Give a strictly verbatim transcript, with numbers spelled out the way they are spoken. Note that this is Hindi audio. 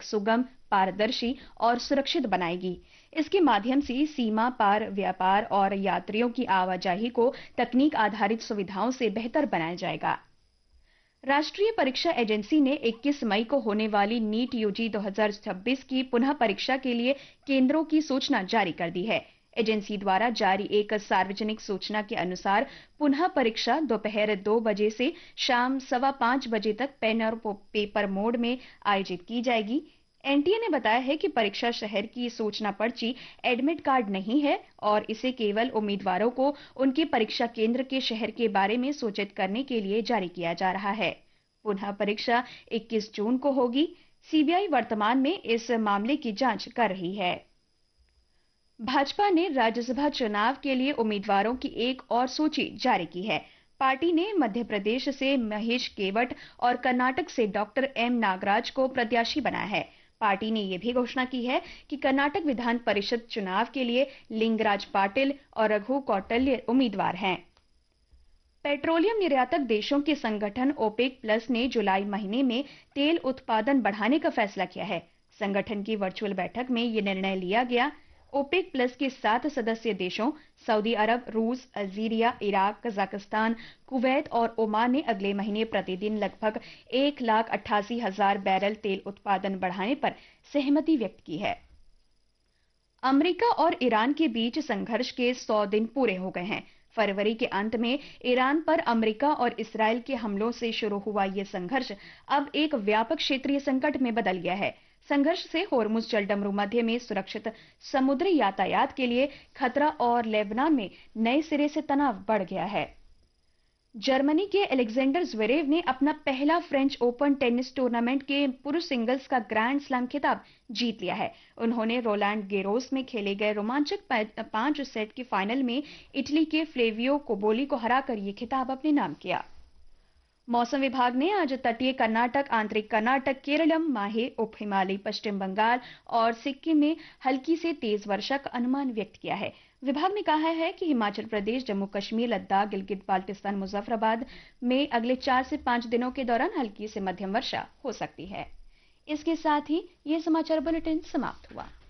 सुगम, पारदर्शी और सुरक्षित बनाएगी। इसके माध्यम से सीमा पार व्यापार और यात्रियों की आवाजाही को तकनीक आधारित सुविधाओं से बेहतर बनाया जाएगा। राष्ट्रीय परीक्षा एजेंसी ने इक्कीस मई को होने वाली नीट यूजी दो हज़ार छब्बीस की पुनः परीक्षा के लिए केंद्रों की सूचना जारी कर दी है। एजेंसी द्वारा जारी एक सार्वजनिक सूचना के अनुसार पुनः परीक्षा दोपहर दो बजे से शाम सवा पांच बजे तक पेन और पेपर मोड में आयोजित की जाएगी। एनटीए ने बताया है कि परीक्षा शहर की सूचना पर्ची एडमिट कार्ड नहीं है और इसे केवल उम्मीदवारों को उनके परीक्षा केंद्र के शहर के बारे में सूचित करने के लिए जारी किया जा रहा है। पुनः परीक्षा इक्कीस जून को होगी। सीबीआई वर्तमान में इस मामले की जांच कर रही है। भाजपा ने राज्यसभा चुनाव के लिए उम्मीदवारों की एक और सूची जारी की है। पार्टी ने मध्य प्रदेश से महेश केवट और कर्नाटक से डॉक्टर एम नागराज को प्रत्याशी बनाया है। पार्टी ने यह भी घोषणा की है कि कर्नाटक विधान परिषद चुनाव के लिए लिंगराज पाटिल और रघु कौटल्य उम्मीदवार हैं। पेट्रोलियम निर्यातक देशों के संगठन ओपेक प्लस ने जुलाई महीने में तेल उत्पादन बढ़ाने का फैसला किया है। संगठन की वर्चुअल बैठक में यह निर्णय लिया गया। ओपेक प्लस के सात सदस्य देशों सऊदी अरब, रूस, अल्जीरिया, इराक, कजाकिस्तान, कुवैत और ओमान ने अगले महीने प्रतिदिन लगभग एक लाख अट्ठासी हजार बैरल तेल उत्पादन बढ़ाने पर सहमति व्यक्त की है। अमेरिका और ईरान के बीच संघर्ष के सौ दिन पूरे हो गए हैं। फरवरी के अंत में ईरान पर अमेरिका और इसराइल के हमलों से शुरू हुआ यह संघर्ष अब एक व्यापक क्षेत्रीय संकट में बदल गया है। संघर्ष से होर्मुज जलडमरू मध्य में सुरक्षित समुद्री यातायात के लिए खतरा और लेबनान में नए सिरे से तनाव बढ़ गया है। जर्मनी के अलेक्जेंडर ज़्वेरेव ने अपना पहला फ्रेंच ओपन टेनिस टूर्नामेंट के पुरुष सिंगल्स का ग्रैंड स्लैम खिताब जीत लिया है। उन्होंने रोलैंड गेरोस में खेले गए रोमांचक पांच सेट के फाइनल में इटली के फ्लेवियो कोबोली को हराकर यह खिताब अपने नाम किया। मौसम विभाग ने आज तटीय कर्नाटक, आंतरिक कर्नाटक, केरलम, माहे, उप हिमालयी पश्चिम बंगाल और सिक्किम में हल्की से तेज वर्षा का अनुमान व्यक्त किया है। विभाग ने कहा है कि हिमाचल प्रदेश, जम्मू कश्मीर, लद्दाख, गिलगित बाल्टिस्तान, मुजफ्फराबाद में अगले चार से पांच दिनों के दौरान हल्की से मध्यम वर्षा हो सकती है। इसके साथ ही यह समाचार बुलेटिन समाप्त हुआ।